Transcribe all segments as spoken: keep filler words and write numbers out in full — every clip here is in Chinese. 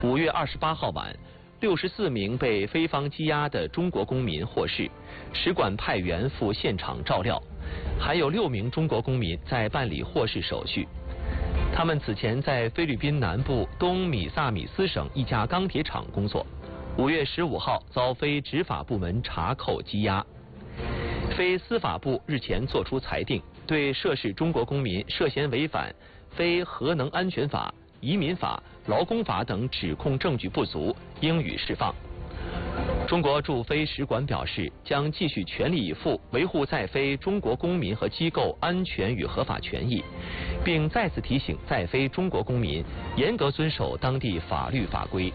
五月二十八号晚，六十四名被非方羁押的中国公民获释，使馆派员赴现场照料，还有六名中国公民在办理获释手续。他们此前在菲律宾南部东米萨米斯省一家钢铁厂工作，五月十五号遭非执法部门查扣羁押。非司法部日前作出裁定，对涉事中国公民涉嫌违反非核能安全法、移民法、劳工法等指控证据不足，应予释放。中国驻菲使馆表示，将继续全力以赴维护在菲中国公民和机构安全与合法权益，并再次提醒在菲中国公民严格遵守当地法律法规。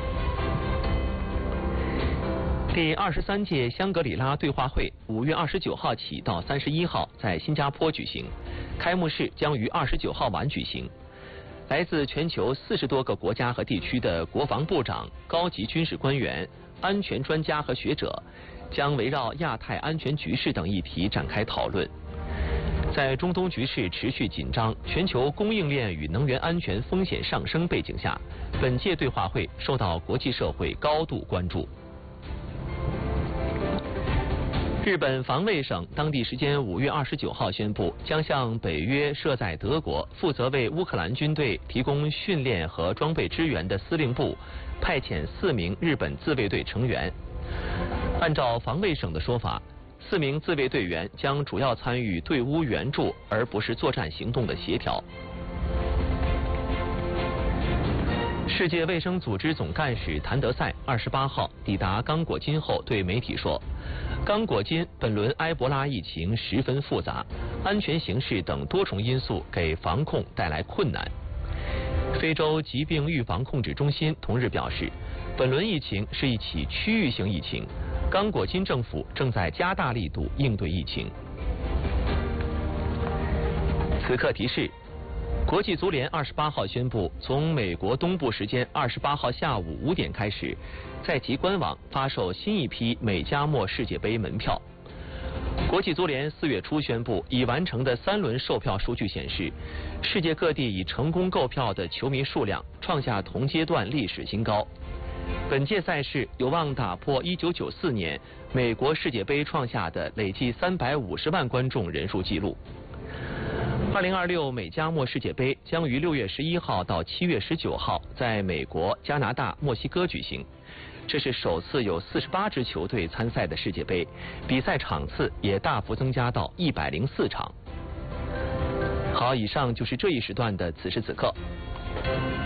第二十三届香格里拉对话会五月二十九号起到三十一号在新加坡举行，开幕式将于二十九号晚举行。来自全球四十多个国家和地区的国防部长、高级军事官员、安全专家和学者将围绕亚太安全局势等议题展开讨论。在中东局势持续紧张、全球供应链与能源安全风险上升背景下，本届对话会受到国际社会高度关注。日本防卫省当地时间五月二十九号宣布，将向北约设在德国、负责为乌克兰军队提供训练和装备支援的司令部派遣四名日本自卫队成员。按照防卫省的说法，四名自卫队员将主要参与对乌援助，而不是作战行动的协调。世界卫生组织总干事谭德赛二十八号抵达刚果金后对媒体说，刚果金本轮埃博拉疫情十分复杂，安全形势等多重因素给防控带来困难。非洲疾病预防控制中心同日表示，本轮疫情是一起区域性疫情，刚果金政府正在加大力度应对疫情。此刻提示，国际足联二十八号宣布，从美国东部时间二十八号下午五点开始，在其官网发售新一批美加墨世界杯门票。国际足联四月初宣布，已完成的三轮售票数据显示，世界各地已成功购票的球迷数量创下同阶段历史新高。本届赛事有望打破一九九四年美国世界杯创下的累计三百五十万观众人数纪录。二零二六美加墨世界杯将于六月十一号到七月十九号在美国、加拿大、墨西哥举行，这是首次有四十八支球队参赛的世界杯，比赛场次也大幅增加到一百零四场。好，以上就是这一时段的此时此刻。